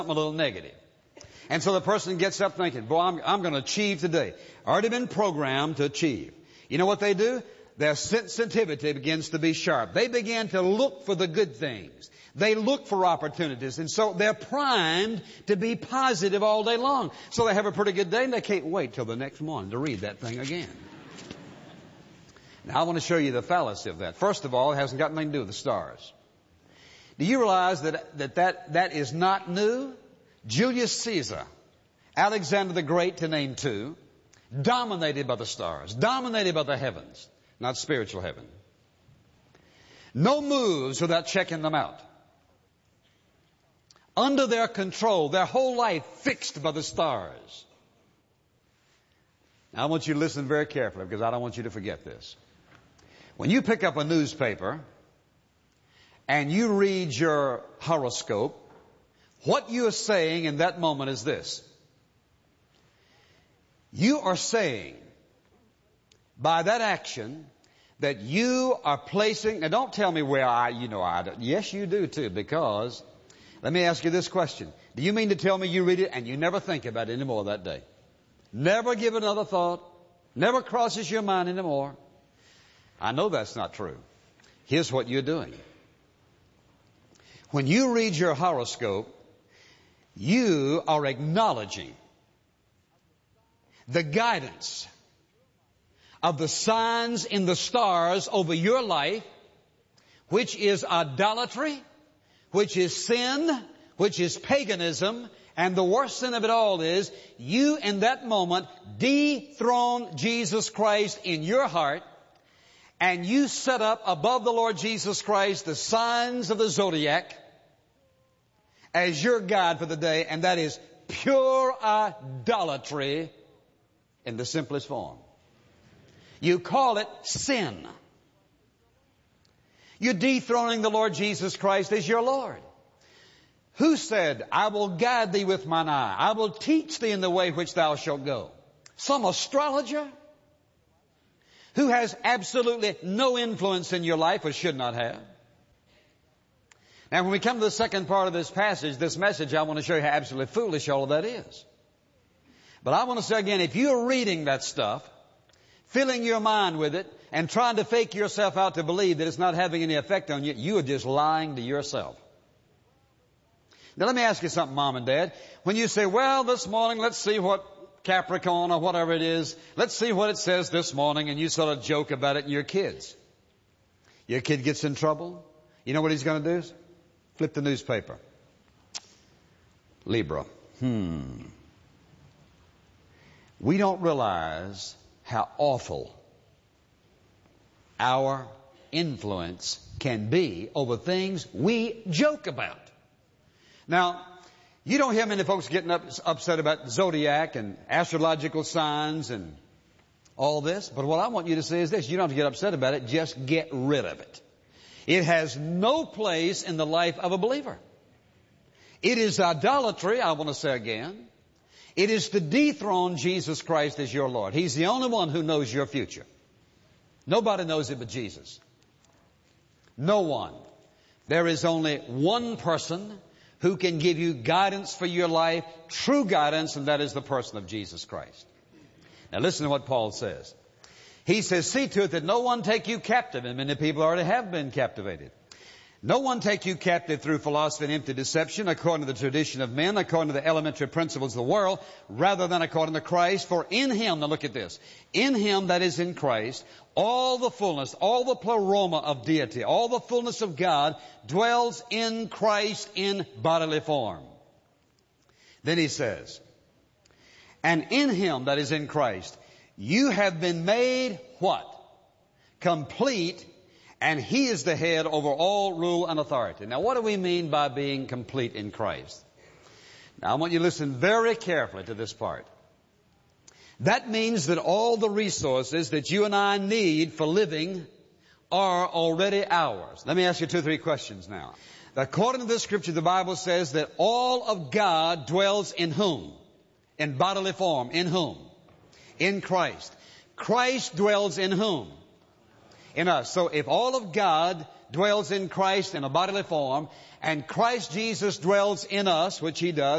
a little negative. And so the person gets up thinking, boy, I'm going to achieve today. Already been programmed to achieve. You know what they do? Their sensitivity begins to be sharp. They begin to look for the good things. They look for opportunities. And so they're primed to be positive all day long. So they have a pretty good day and they can't wait till the next morning to read that thing again. Now I want to show you the fallacy of that. First of all, it hasn't got nothing to do with the stars. Do you realize that is not new? Julius Caesar, Alexander the Great, to name two, dominated by the stars, dominated by the heavens, not spiritual heaven. No moves without checking them out. Under their control, their whole life fixed by the stars. Now I want you to listen very carefully because I don't want you to forget this. When you pick up a newspaper and you read your horoscope, what you are saying in that moment is this. You are saying by that action that you are placing, now don't tell me where yes you do too, because let me ask you this question. Do you mean to tell me you read it and you never think about it anymore that day? Never give it another thought? Never crosses your mind anymore? I know that's not true. Here's what you're doing. When you read your horoscope, you are acknowledging the guidance of the signs in the stars over your life, which is idolatry, which is sin, which is paganism, and the worst sin of it all is you in that moment dethrone Jesus Christ in your heart, and you set up above the Lord Jesus Christ the signs of the zodiac as your guide for the day, and that is pure idolatry in the simplest form. You call it sin. You're dethroning the Lord Jesus Christ as your Lord. Who said, I will guide thee with mine eye. I will teach thee in the way which thou shalt go. Some astrologer who has absolutely no influence in your life or should not have. Now, when we come to the second part of this passage, this message, I want to show you how absolutely foolish all of that is. But I want to say again, if you're reading that stuff, filling your mind with it, and trying to fake yourself out to believe that it's not having any effect on you, you are just lying to yourself. Now, let me ask you something, Mom and Dad. When you say, well, this morning, let's see what Capricorn or whatever it is, let's see what it says this morning, and you sort of joke about it and your kids. Your kid gets in trouble. You know what he's going to do? Flip the newspaper. Libra. We don't realize how awful our influence can be over things we joke about. Now, you don't hear many folks getting upset about zodiac and astrological signs and all this, but what I want you to say is this. You don't have to get upset about it. Just get rid of it. It has no place in the life of a believer. It is idolatry, I want to say again. It is to dethrone Jesus Christ as your Lord. He's the only one who knows your future. Nobody knows it but Jesus. No one. There is only one person who can give you guidance for your life, true guidance, and that is the person of Jesus Christ. Now listen to what Paul says. He says, see to it that no one take you captive, and many people already have been captivated. No one take you captive through philosophy and empty deception, according to the tradition of men, according to the elementary principles of the world, rather than according to Christ. For in Him, now look at this, in Him, that is in Christ, all the fullness, all the pleroma of deity, all the fullness of God dwells in Christ in bodily form. Then he says, and in Him, that is in Christ, you have been made what? Complete. And He is the head over all rule and authority. Now, what do we mean by being complete in Christ? Now, I want you to listen very carefully to this part. That means that all the resources that you and I need for living are already ours. Let me ask you 2 or 3 questions now. According to this scripture, the Bible says that all of God dwells in whom? In bodily form. In whom? In Christ. Christ dwells in whom? In us. So if all of God dwells in Christ in a bodily form, and Christ Jesus dwells in us, which He does,